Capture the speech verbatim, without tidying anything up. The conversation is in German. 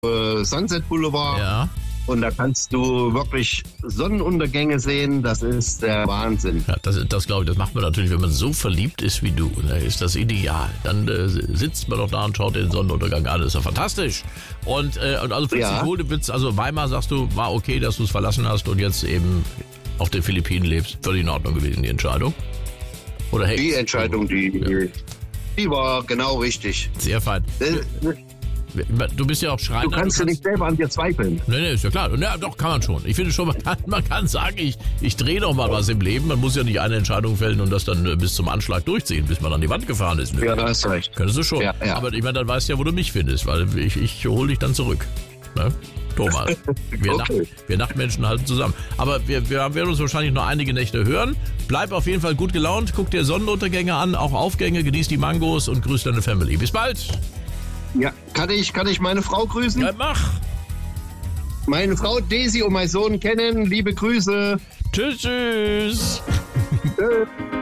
äh, Sunset Boulevard. Ja. Und da kannst du wirklich Sonnenuntergänge sehen. Das ist der Wahnsinn. Ja, das, das glaube ich, das macht man natürlich, wenn man so verliebt ist wie du. Da ist das ideal. Dann äh, sitzt man doch da und schaut den Sonnenuntergang an. Das ist ja fantastisch. Und, äh, und also fühlst Ja. dich wohl, du bist, also Weimar, sagst du, war okay, dass du es verlassen hast und jetzt eben auf den Philippinen lebst. Völlig in Ordnung gewesen, die Entscheidung. Oder hey, Die Entscheidung, die, Ja. die war genau richtig. sehr fein. Äh, Du bist ja auch Schreiner. Du kannst ja nicht selber an dir zweifeln. Nee, nee, ist ja klar. Ja, doch, kann man schon. Ich finde schon, man kann, man kann sagen, ich, ich drehe doch mal was im Leben. Man muss ja nicht eine Entscheidung fällen und das dann äh, bis zum Anschlag durchziehen, bis man an die Wand gefahren ist. Nö. Ja, da hast du recht. Könntest du schon. Ja, ja. Aber ich meine, dann weißt du ja, wo du mich findest, weil ich, ich hole dich dann zurück. Ne? Thomas. Wir, Okay. Nacht, wir Nachtmenschen halten zusammen. Aber wir, wir werden uns wahrscheinlich noch einige Nächte hören. Bleib auf jeden Fall gut gelaunt, guck dir Sonnenuntergänge an, auch Aufgänge, genieß die Mangos und grüß deine Family. Bis bald. Ja, kann ich, kann ich meine Frau grüßen? Ja, mach. Meine Frau Daisy und mein Sohn kennen. Liebe Grüße. Tschüss, tschüss. Tschüss.